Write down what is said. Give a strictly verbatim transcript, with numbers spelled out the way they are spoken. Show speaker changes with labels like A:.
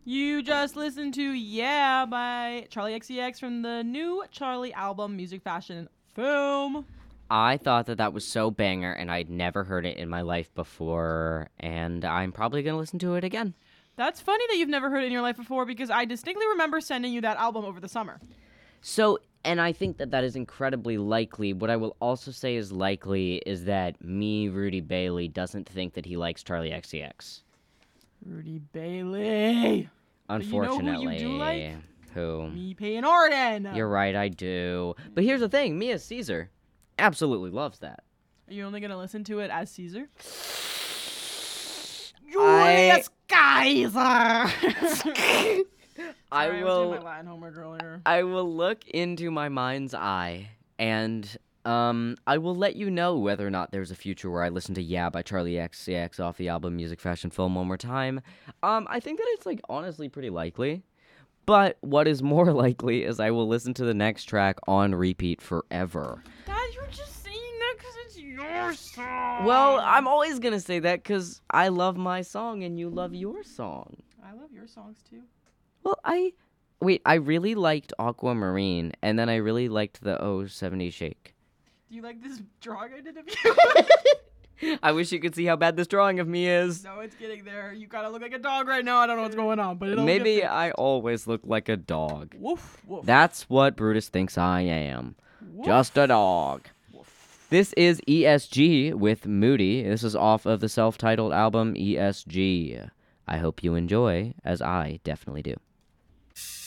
A: You just listened to Yeah by Charlie X C X from the new Charlie album, Music, Fashion, Film.
B: I thought that that was so banger, and I'd never heard it in my life before, and I'm probably going to listen to it again.
A: That's funny that you've never heard it in your life before because I distinctly remember sending you that album over the summer.
B: So, and I think that that is incredibly likely. What I will also say is likely is that me, Rudy Bailey, doesn't think that he likes Charlie X C X.
A: Rudy Bailey.
B: Unfortunately.
A: But you know who you do like?
B: Who?
A: Me, Payne Arden.
B: You're right, I do. But here's the thing, Mia Caesar absolutely loves that.
A: Are you only going to listen to it as Caesar?
B: I...
A: Julius Caesar.
B: I
A: Sorry,
B: will.
A: I was doing my Latin homework earlier.
B: I will look into my mind's eye, and um, I will let you know whether or not there's a future where I listen to Yeah by Charlie X C X off the album Music, Fashion, Film one more time. Um, I think that it's like honestly pretty likely. But what is more likely is I will listen to the next track on repeat forever.
A: Dad, you're just saying that because it's your song.
B: Well, I'm always gonna say that because I love my song and you love your song.
A: I love your songs too.
B: Well, I... Wait, I really liked Aquamarine, and then I really liked the oh seventy Shake.
A: Do you like this drawing I did of you?
B: I wish you could see how bad this drawing of me is.
A: No, it's getting there. You kind of look like a dog right now. I don't know what's going on, but it'll
B: Maybe
A: get
B: I always look like a dog.
A: Woof, woof.
B: That's what Brutus thinks I am.
A: Woof.
B: Just a dog.
A: Woof.
B: This is E S G with Moody. This is off of the self-titled album E S G. I hope you enjoy, as I definitely do.